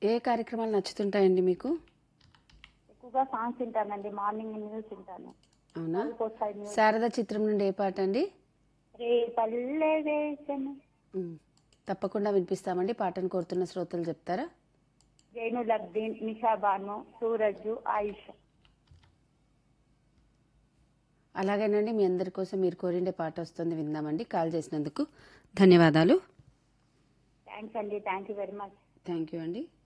ఏ కార్యక్రమాలు నచ్చుతుంటాయండి మీకు? ఎక్కువగా సాంగ్స్ వింటానండి. మార్నింగ్ న్యూస్ వింటాను. అవునా? వస్తాయి న్యూస్. శారద చిత్రం నుండి ఏ పాట అండి? రే పల్లె వేసను ఉమ్, తప్పకుండా వినిపిస్తామండి. పాటను కోరుతున్న శ్రోతలు చెప్తారా? జైనులబ్దీన్, నిషా బాను, సూరజ్, ఆయుష్. అలాగేనండి, మీ అందరి కోసం మీరు కోరిండే పాట వస్తుంది, విందామండి. కాల్ చేసినందుకు ధన్యవాదాలు. థ్యాంక్స్ అండి. Thank you very much. Thank you అండి.